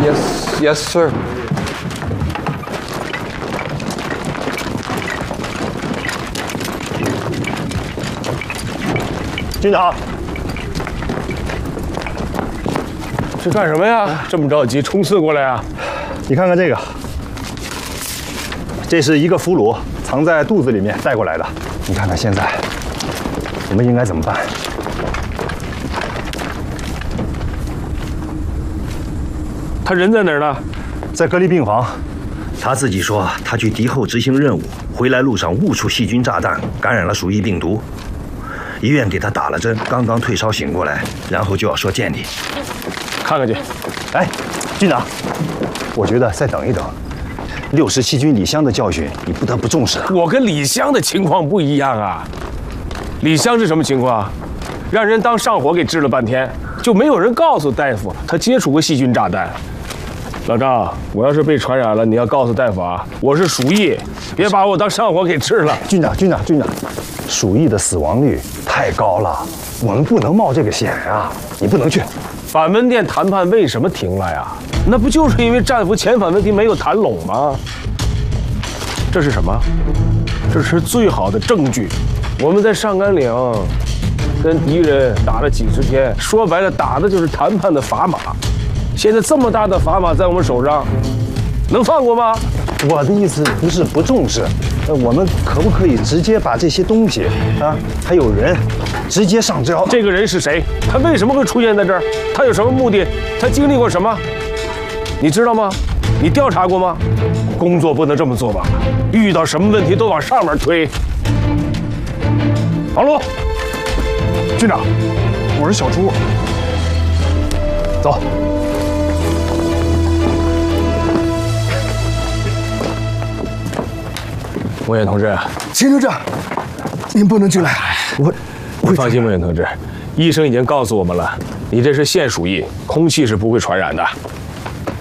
Yes, sir. 军长， 是干什么呀？这么着急冲刺过来啊？ 你看看这个，这是一个俘虏藏在肚子里面带过来的。你看看现在，我们应该怎么办？ 他人在哪儿呢？ 在隔离病房。 他自己说，他去敌后执行任务，回来路上误触细菌炸弹，感染了鼠疫病毒。医院给他打了针，刚刚退烧醒过来，然后就要说见你。 看看去。 哎，军长，我觉得再等一等。67军李湘的教训，你不得不重视啊。 我跟李湘的情况不一样啊。李湘是什么情况？让人当上火给治了半天，就没有人告诉大夫他接触过细菌炸弹。老张，我要是被传染了，你要告诉大夫啊，我是鼠疫，别把我当上火给治了。 军长，鼠疫的死亡率太高了，我们不能冒这个险呀！你不能去。 板门店谈判为什么停了呀？那不就是因为战俘遣返问题没有谈拢吗？这是什么？这是最好的证据。我们在上甘岭跟敌人打了几十天，说白了，打的就是谈判的砝码。现在这么大的砝码在我们手上，能放过吗？ 我的意思不是不重视，我们可不可以直接把这些东西啊，还有人，直接上交？ 这个人是谁？他为什么会出现在这儿？他有什么目的？他经历过什么？你知道吗？你调查过吗？工作不能这么做吧？遇到什么问题都往上面推。王璐， 军长，我是小朱。 走。 莫言同志， 秦科长，您不能进来。 你放心，莫言同志，医生已经告诉我们了，你这是现鼠疫，空气是不会传染的。